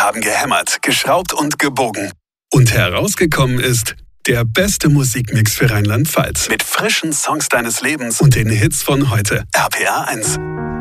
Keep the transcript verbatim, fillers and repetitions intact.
Wir haben gehämmert, geschraubt und gebogen. Und herausgekommen ist der beste Musikmix für Rheinland-Pfalz. Mit frischen Songs deines Lebens und den Hits von heute. R P R eins.